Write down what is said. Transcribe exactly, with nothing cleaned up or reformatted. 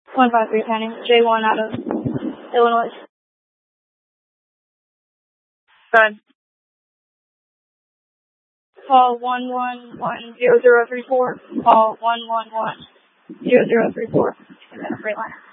one five three Penny, J one out of Illinois. Good. Call one one one zero zero three four. Call one one one zero zero three four. Free line.